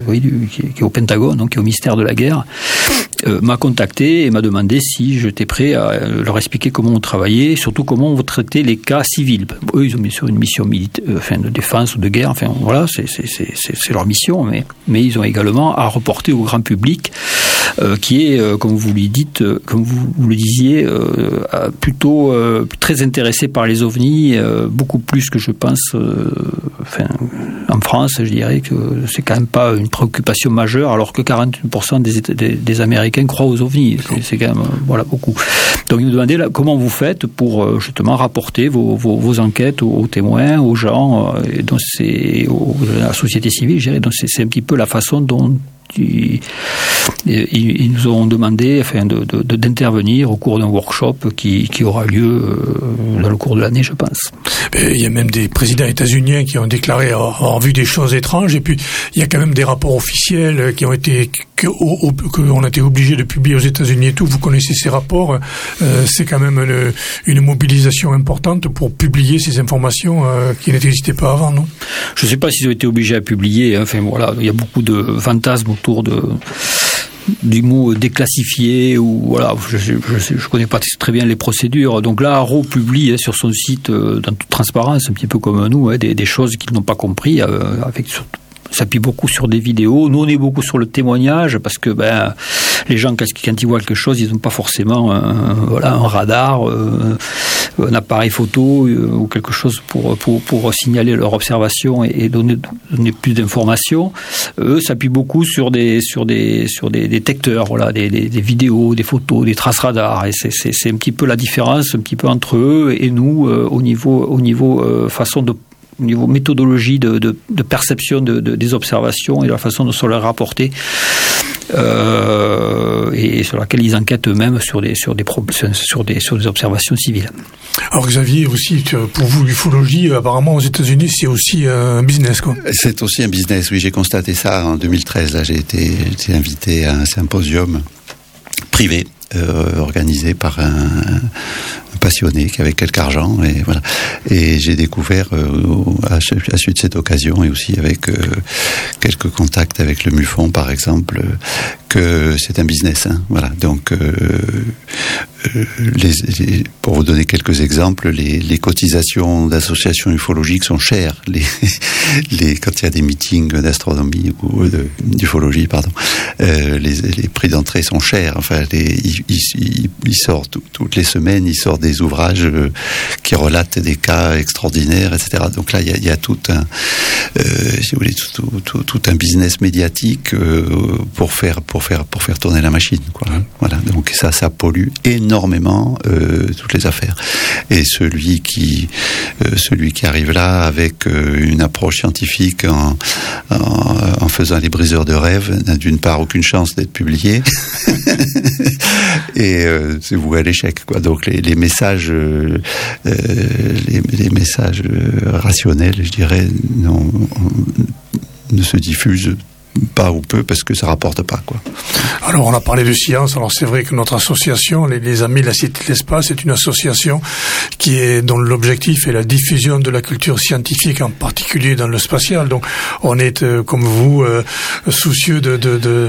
qui est au Pentagone, donc qui est au ministère de la Guerre, m'a contacté et m'a demandé si j'étais prêt à leur expliquer comment on travaillait, surtout comment on traitait les cas civils. Eux, ils ont bien sûr une mission de défense ou de guerre, enfin voilà, c'est leur mission, mais ils ont également à reporter au grand public, qui est, comme vous le dites, comme vous le disiez, plutôt très intéressé par les ovnis, beaucoup plus que je pense, en France, je dirais que c'est quand même pas une préoccupation majeure, alors que 41% des Américains croient aux ovnis. C'est quand même beaucoup. Donc ils me demandaient comment vous faites pour justement rapporter vos enquêtes aux témoins, aux gens, et donc à la société civile, je dirais. Donc c'est un petit peu la façon dont ils nous ont demandé d'intervenir au cours d'un workshop qui aura lieu dans le cours de l'année, je pense. Il y a même des présidents états-uniens qui ont déclaré avoir vu des choses étranges, et puis il y a quand même des rapports officiels qu'on a été obligés de publier aux États-Unis et tout. Vous connaissez ces rapports. C'est quand même une mobilisation importante pour publier ces informations qui n'existaient pas avant, non? Je ne sais pas s'ils ont été obligés à publier. Enfin voilà, il y a beaucoup de fantasmes autour du mot déclassifié, ou voilà, je connais pas très bien les procédures. Donc là, Haro publie sur son site, dans toute transparence, un petit peu comme nous, des choses qu'ils n'ont pas compris, s'appuie beaucoup sur des vidéos. Nous, on est beaucoup sur le témoignage, parce que les gens, quand ils voient quelque chose, ils n'ont pas forcément un radar, un appareil photo ou quelque chose pour signaler leur observation et donner plus d'informations. Eux s'appuient beaucoup sur des détecteurs, voilà, des vidéos, des photos, des traces radars. Et c'est un petit peu la différence, un petit peu entre eux et nous, au niveau façon de au niveau méthodologie de perception des observations et de la façon dont on leur rapporter, et sur laquelle ils enquêtent eux-mêmes sur des observations civiles. Alors Xavier, aussi, pour vous, l'ufologie, apparemment aux États-Unis, c'est aussi un business, quoi. C'est aussi un business, oui, j'ai constaté ça en 2013. Là, j'ai été invité à un symposium privé organisé par un passionné qui avait quelque argent, et voilà. Et j'ai découvert à la suite de cette occasion, et aussi avec quelques contacts avec le MUFON par exemple, que c'est un business, hein, voilà. Donc pour vous donner quelques exemples, les cotisations d'associations ufologiques sont chères. Quand il y a des meetings d'astronomie ou d'ufologie, pardon, les prix d'entrée sont chers. Enfin, il sort toutes les semaines, il sort des ouvrages qui relatent des cas extraordinaires, etc. Donc là, il y a tout un, si vous voulez, tout un business médiatique pour faire tourner la machine, quoi. Voilà. Donc ça pollue énormément toutes les affaires. Et celui qui arrive là avec une approche scientifique en faisant les briseurs de rêves n'a d'une part aucune chance d'être publié et c'est voué à l'échec, quoi. Donc les messages rationnels, je dirais, ne se diffusent pas ou peu, parce que ça rapporte pas, quoi. Alors on a parlé de science. Alors c'est vrai que notre association, les Amis de la Cité de l'Espace, est une association dont l'objectif est la diffusion de la culture scientifique, en particulier dans le spatial. Donc on est comme vous soucieux de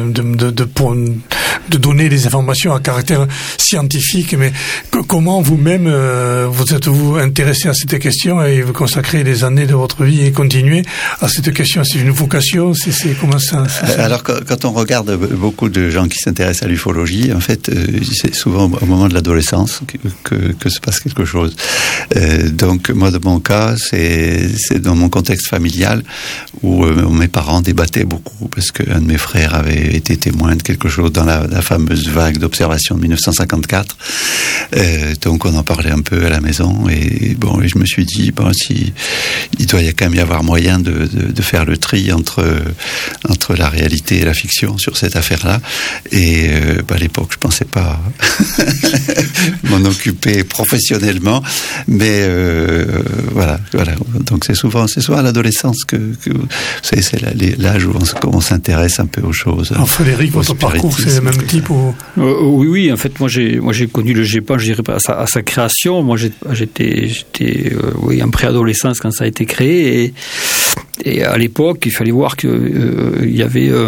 donner des informations à caractère scientifique. Mais comment vous-même vous êtes-vous intéressé à cette question et vous consacrez des années de votre vie et continuez à cette question? C'est une vocation? C'est comment ça? Alors quand on regarde beaucoup de gens qui s'intéressent à l'ufologie, en fait, c'est souvent au moment de l'adolescence que se passe quelque chose. Donc moi, dans mon cas, c'est dans mon contexte familial où mes parents débattaient beaucoup, parce qu'un de mes frères avait été témoin de quelque chose dans la fameuse vague d'observation de 1954. Donc on en parlait un peu à la maison, et je me suis dit, si il doit quand même y avoir moyen de faire le tri entre la réalité et la fiction sur cette affaire-là. Et à l'époque, je pensais pas m'en occuper professionnellement, mais voilà. Donc c'est souvent à l'adolescence que c'est l'âge où on s'intéresse un peu aux choses. Alors Frédéric, votre parcours, c'est le même type ou... Oui. En fait, moi j'ai connu le GEPAN, je dirais pas à sa création. Moi, j'étais en préadolescence quand ça a été créé, et à l'époque, il fallait voir que il y avait